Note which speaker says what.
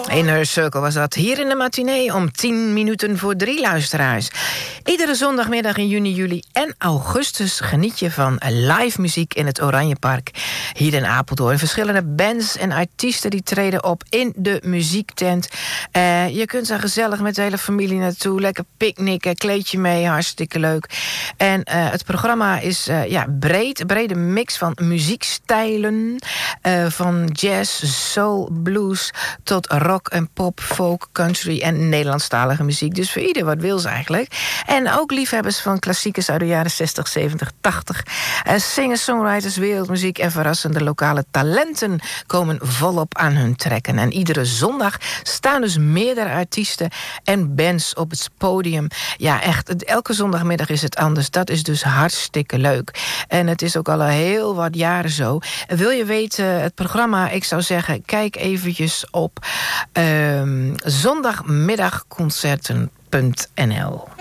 Speaker 1: Inner Circle was dat hier in de matinee om 10 minuten voor 3 luisteraars. Iedere zondagmiddag in juni, juli en augustus geniet je van live muziek in het Oranjepark hier in Apeldoorn. Verschillende bands en artiesten die treden op in de muziektent. Je kunt er gezellig met de hele familie naartoe, lekker picknicken, kleedje mee, hartstikke leuk. En het programma is brede mix van muziekstijlen, van jazz, soul, blues tot rock en pop, folk, country en Nederlandstalige muziek. Dus voor ieder wat wils eigenlijk. En ook liefhebbers van klassiekers uit de jaren 60, 70, 80. Singers, songwriters, wereldmuziek en verrassende lokale talenten komen volop aan hun trekken. En iedere zondag staan dus meerdere artiesten en bands op het podium. Ja, echt, elke zondagmiddag is het anders. Dat is dus hartstikke leuk. En het is ook al heel wat jaren zo. Wil je weten het programma? Ik zou zeggen, kijk eventjes op zondagmiddagconcerten.nl.